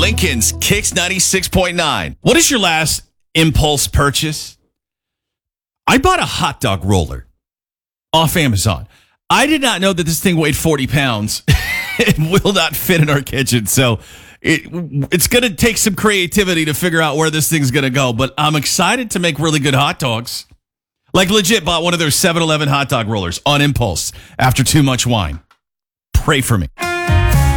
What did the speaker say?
Lincoln's Kicks 96.9. What is your last impulse purchase? I bought a hot dog roller off Amazon. I did not know that this thing weighed 40 pounds. It will not fit in our kitchen. So it's going to take some creativity to figure out where this thing's going to go. But I'm excited to make really good hot dogs. Like legit bought one of their 7-Eleven hot dog rollers on impulse after too much wine. Pray for me.